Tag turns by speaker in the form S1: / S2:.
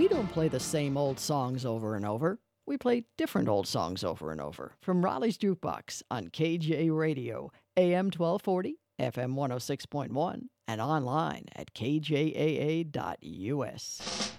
S1: we don't play the same old songs over and over. We play different old songs over and over. From Raleigh's Jukebox on KJ Radio, AM 1240, FM 106.1, and online at kjaa.us.